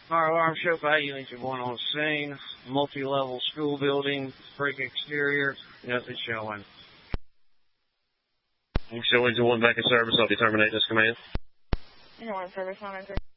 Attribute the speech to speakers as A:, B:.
A: Fire alarm show 5, units are going on scene. Multi-level school building, brick exterior, nothing showing.
B: Show engine 1 back in service. I'll be terminate this command.
C: Engine 1 service, monitor.